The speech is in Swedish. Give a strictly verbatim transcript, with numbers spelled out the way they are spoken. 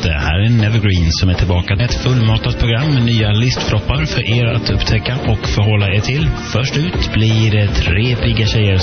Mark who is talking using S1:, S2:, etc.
S1: Det här är en Evergreen som är tillbaka. Ett fullmatat program med nya listfroppar för er att upptäcka och förhålla er till. Först ut blir det tre pigga tjejer